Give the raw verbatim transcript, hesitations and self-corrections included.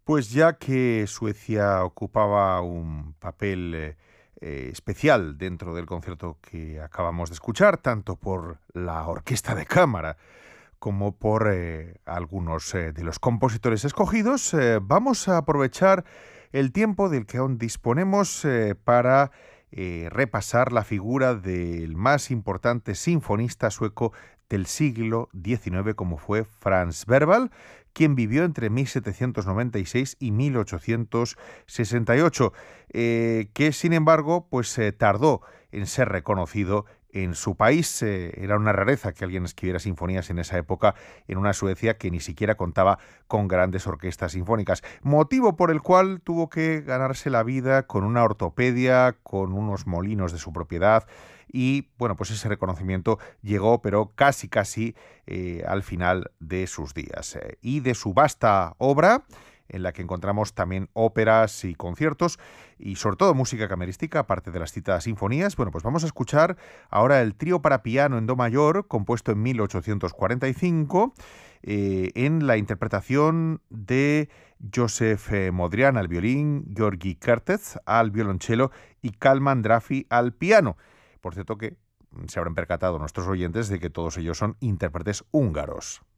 Pues ya que Suecia ocupaba un papel eh, eh, especial dentro del concierto que acabamos de escuchar, tanto por la orquesta de cámara como por eh, algunos eh, de los compositores escogidos, eh, vamos a aprovechar el tiempo del que aún disponemos eh, para eh, repasar la figura del más importante sinfonista sueco del siglo diecinueve, como fue Franz Werwald, quien vivió entre mil setecientos noventa y seis y mil ochocientos sesenta y ocho, eh, que sin embargo pues eh, tardó en ser reconocido en su país. Eh, era una rareza que alguien escribiera sinfonías en esa época en una Suecia que ni siquiera contaba con grandes orquestas sinfónicas, motivo por el cual tuvo que ganarse la vida con una ortopedia, con unos molinos de su propiedad. Y bueno, pues ese reconocimiento llegó, pero casi casi eh, al final de sus días. Eh, y de su vasta obra, en la que encontramos también óperas y conciertos, y sobre todo música camerística, aparte de las citadas sinfonías, bueno, pues vamos a escuchar ahora el trío para piano en do mayor, compuesto en mil ochocientos cuarenta y cinco, eh, en la interpretación de Joseph eh, Modrian al violín, Georgi Kertész al violonchelo y Kalman Draffi al piano. Por cierto que se habrán percatado nuestros oyentes de que todos ellos son intérpretes húngaros.